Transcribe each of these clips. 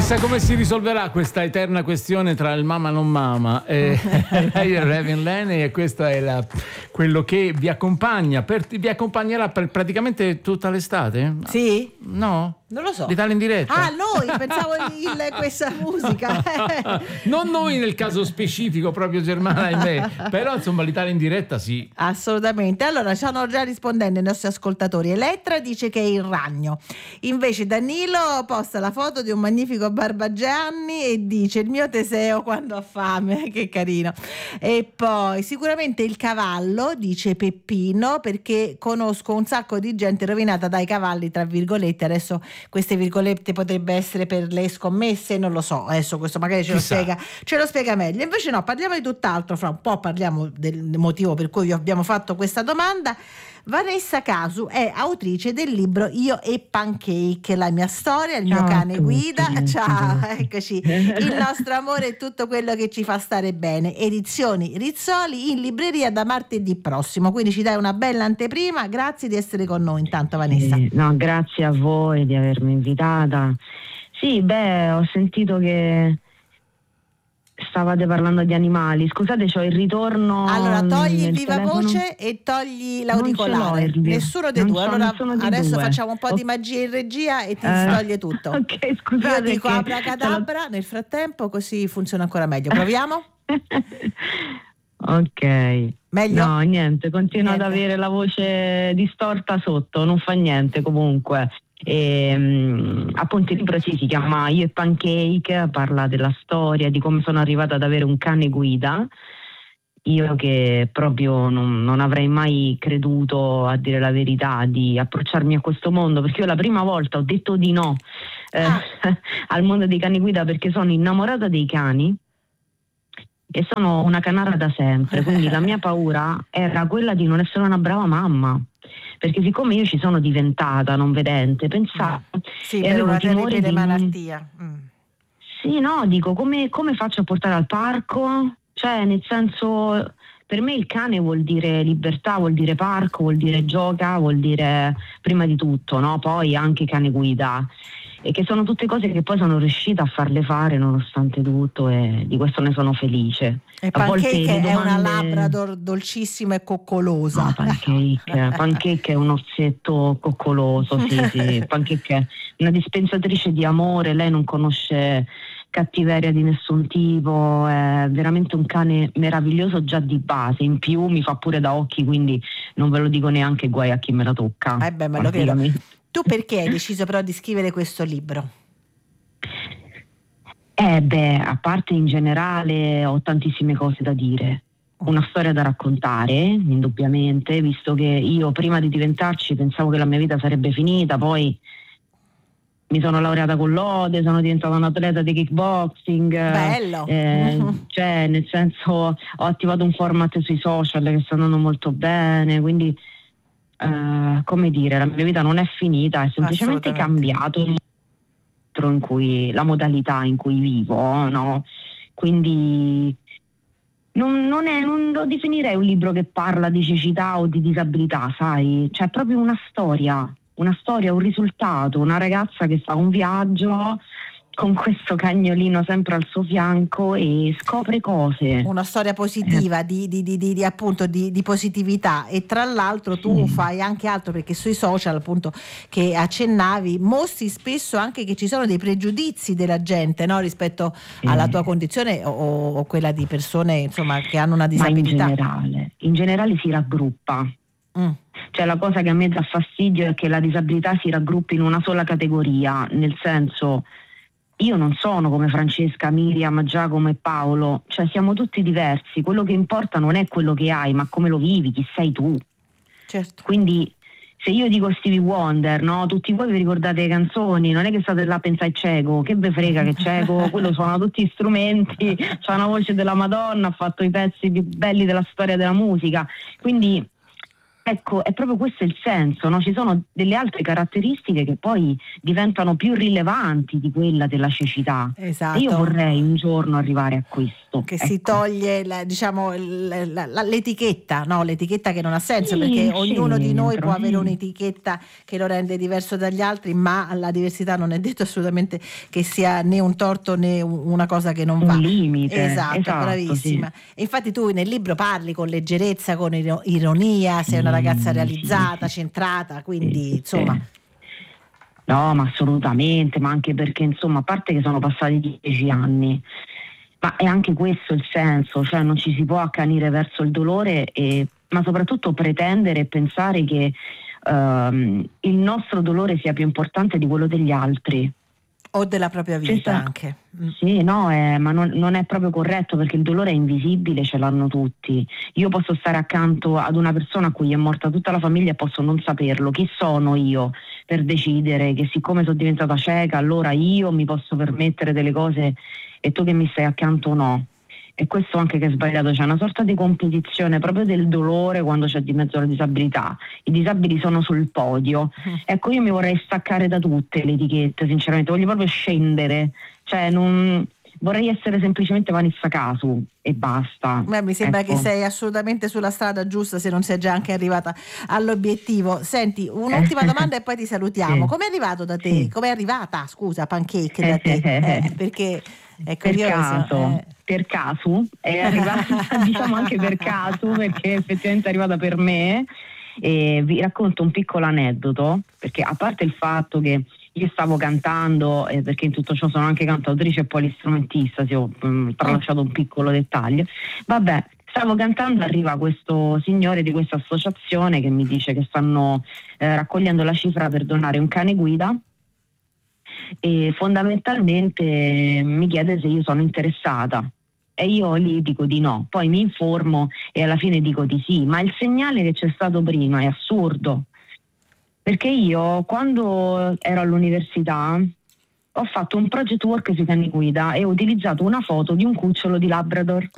Chissà come si risolverà questa eterna questione tra il mama non mama. Lei è Raven Laney e questo è quello che vi accompagna. Vi accompagnerà per praticamente tutta l'estate? Sì? No? Non lo so. L'Italia in diretta? Ah, noi pensavo questa musica. Non noi nel caso specifico, proprio Germana e me, però insomma l'Italia in diretta sì. Assolutamente. Allora, stanno già rispondendo i nostri ascoltatori. Elettra dice che è il ragno. Invece Danilo posta la foto di un magnifico Barbagianni e dice il mio Teseo quando ha fame. Che carino. E poi sicuramente il cavallo, dice Peppino, perché conosco un sacco di gente rovinata dai cavalli, tra virgolette. Adesso queste virgolette potrebbe essere per le scommesse, non lo so, adesso questo magari ce lo spiega meglio. Invece no, parliamo di tutt'altro, fra un po' parliamo del motivo per cui vi abbiamo fatto questa domanda. Vanessa Casu è autrice del libro Io e Pancake, la mia storia, il mio cane guida. Ciao, eccoci. Il nostro amore è tutto quello che ci fa stare bene. Edizioni Rizzoli, in libreria da martedì prossimo. Quindi ci dai una bella anteprima. Grazie di essere con noi intanto, Vanessa. No, grazie a voi di avermi invitata. Sì, ho sentito che stavate parlando di animali. Scusate, c'ho il ritorno. Allora togli il viva telefono. Voce e togli l'auricolare. Nessuno dei due. Allora adesso facciamo un po' di magia in regia e ti toglie tutto. Ok, scusate. Io dico abracadabra nel frattempo, così funziona ancora meglio. Proviamo? Ok. Meglio? No, niente, continuo ad avere la voce distorta sotto, non fa niente comunque. Appunto il libro si chiama Io e Pancake, parla della storia, di come sono arrivata ad avere un cane guida. Io che proprio non avrei mai creduto, a dire la verità, di approcciarmi a questo mondo, perché io la prima volta ho detto di no al mondo dei cani guida perché sono innamorata dei cani e sono una canara da sempre, quindi la mia paura era quella di non essere una brava mamma, perché siccome io ci sono diventata non vedente, pensavo per una terribile malattia. Sì, no, dico come faccio a portare al parco? Cioè, nel senso, per me il cane vuol dire libertà, vuol dire parco, vuol dire gioca, vuol dire prima di tutto, no? Poi anche cane guida. E che sono tutte cose che poi sono riuscita a farle fare nonostante tutto, e di questo ne sono felice. E Pancake è una Labrador dolcissima e coccolosa. No, Pancake è un orsetto coccoloso, sì. Pancake è una dispensatrice di amore, lei non conosce cattiveria di nessun tipo, è veramente un cane meraviglioso già di base, in più mi fa pure da occhi, quindi non ve lo dico neanche, guai a chi me la tocca. Me lo credo. Tu perché hai deciso però di scrivere questo libro? A parte in generale ho tantissime cose da dire, una storia da raccontare, indubbiamente, visto che io prima di diventarci pensavo che la mia vita sarebbe finita, poi mi sono laureata con lode, sono diventata un atleta di kickboxing. Bello! Cioè, nel senso, ho attivato un format sui social che sta andando molto bene, quindi come dire, la mia vita non è finita, è semplicemente cambiato la modalità in cui vivo, no? Quindi non lo definirei un libro che parla di cecità o di disabilità, sai? Cioè, è proprio una storia, un risultato, una ragazza che fa un viaggio con questo cagnolino sempre al suo fianco e scopre cose. Una storia positiva, di appunto di positività. E tra l'altro tu fai anche altro, perché sui social, appunto, che accennavi, mostri spesso anche che ci sono dei pregiudizi della gente, no? Rispetto alla tua condizione o quella di persone, insomma, che hanno una disabilità. Ma in generale si raggruppa. Cioè, la cosa che a me dà fastidio è che la disabilità si raggruppi in una sola categoria, nel senso, io non sono come Francesca, Miriam, Giacomo e Paolo, cioè siamo tutti diversi, quello che importa non è quello che hai, ma come lo vivi, chi sei tu. Certo. Quindi se io dico Stevie Wonder, no, tutti voi vi ricordate le canzoni, non è che state là a pensare cieco, che ve frega che cieco, quello suona tutti gli strumenti, c'ha una voce della Madonna, ha fatto i pezzi più belli della storia della musica, quindi ecco, è proprio questo il senso, no? Ci sono delle altre caratteristiche che poi diventano più rilevanti di quella della cecità. Esatto. E io vorrei un giorno arrivare a questo. posto. Che si toglie l'etichetta, no? L'etichetta che non ha senso, perché ognuno di noi può avere un'etichetta che lo rende diverso dagli altri, ma la diversità non è detto assolutamente che sia né un torto né una cosa che non va. Un limite. Esatto, bravissima. Sì. E infatti tu nel libro parli con leggerezza, con ironia, sei una ragazza realizzata, centrata, quindi insomma... No, ma assolutamente, ma anche perché insomma, a parte che sono passati 10 anni, ma è anche questo il senso, cioè non ci si può accanire verso il dolore, ma soprattutto pretendere e pensare che il nostro dolore sia più importante di quello degli altri. O della propria vita anche. Sì, no, ma non è proprio corretto, perché il dolore è invisibile, ce l'hanno tutti. Io posso stare accanto ad una persona a cui è morta tutta la famiglia e posso non saperlo. Chi sono io per decidere che siccome sono diventata cieca allora io mi posso permettere delle cose e tu che mi stai accanto no? E questo anche che è sbagliato, c'è una sorta di competizione proprio del dolore quando c'è di mezzo la disabilità. I disabili sono sul podio. Ecco, io mi vorrei staccare da tutte le etichette, sinceramente, voglio proprio scendere, cioè non vorrei essere semplicemente Vanessa Casu e basta. Mi sembra che sei assolutamente sulla strada giusta, se non sei già anche arrivata all'obiettivo. Senti, un'ultima domanda e poi ti salutiamo. Come è arrivato da te? Come è arrivata, scusa, Pancake da te? Perché è curioso. Per caso è arrivata diciamo anche per caso, perché effettivamente è arrivata per me. E vi racconto un piccolo aneddoto, perché a parte il fatto che io stavo cantando, perché in tutto ciò sono anche cantautrice e polistrumentista, se ho tralasciato un piccolo dettaglio, vabbè, stavo cantando, arriva questo signore di questa associazione che mi dice che stanno raccogliendo la cifra per donare un cane guida, e fondamentalmente mi chiede se io sono interessata. E io lì dico di no, poi mi informo e alla fine dico di sì, ma il segnale che c'è stato prima è assurdo, perché io quando ero all'università ho fatto un project work sui cani guida e ho utilizzato una foto di un cucciolo di Labrador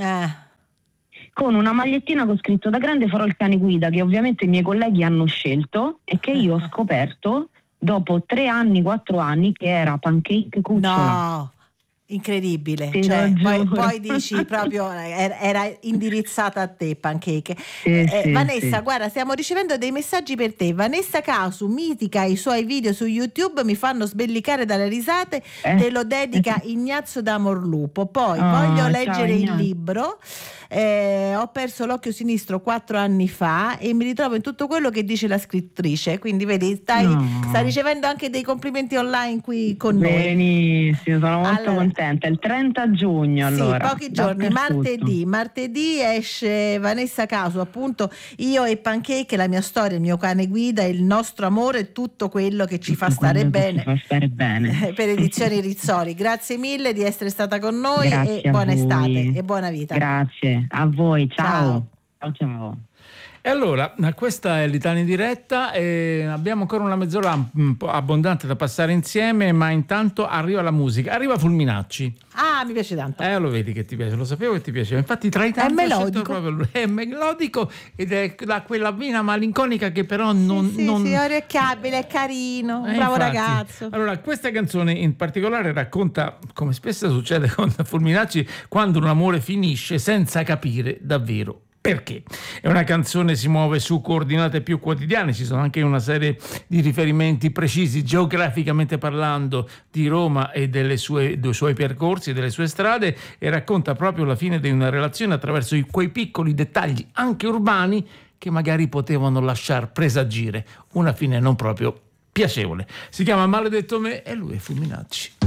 con una magliettina con scritto "da grande farò il cane guida", che ovviamente i miei colleghi hanno scelto e che io ho scoperto dopo 3 anni, 4 anni, che era Pancake Cucciola. No! Incredibile, cioè, poi dici proprio era indirizzata a te, Pancake. Vanessa, guarda, stiamo ricevendo dei messaggi per te. Vanessa Casu, mitica, i suoi video su YouTube mi fanno sbellicare dalle risate, te lo dedica Ignazio da Morlupo. Poi voglio leggere il libro, ho perso l'occhio sinistro 4 anni fa e mi ritrovo in tutto quello che dice la scrittrice, quindi vedi, sta ricevendo anche dei complimenti online qui con noi. Benissimo, sono molto contenta. Il 30 giugno, allora. Sì, pochi giorni, martedì esce Vanessa Casu, appunto Io e Pancake, la mia storia, il mio cane guida, il nostro amore, tutto quello che ci fa stare bene. Per Edizioni Rizzoli. Grazie mille di essere stata con noi. Grazie, e buona estate e buona vita. Grazie a voi, ciao. Ciao. E allora, questa è l'Italia in diretta e abbiamo ancora una mezz'ora un po' abbondante da passare insieme, ma intanto arriva la musica, arriva Fulminacci. Ah, mi piace tanto. Lo vedi che ti piace, lo sapevo che ti piaceva. Infatti tra i tanti è melodico ed è quella vena malinconica che però non... Sì, orecchiabile, è carino, bravo infatti, ragazzo. Allora, questa canzone in particolare racconta, come spesso succede con Fulminacci, quando un amore finisce senza capire davvero perché. È una canzone, si muove su coordinate più quotidiane, ci sono anche una serie di riferimenti precisi geograficamente parlando di Roma e dei suoi percorsi, delle sue strade, e racconta proprio la fine di una relazione attraverso quei piccoli dettagli anche urbani che magari potevano lasciar presagire una fine non proprio piacevole. Si chiama Maledetto me e lui è Fulminacci.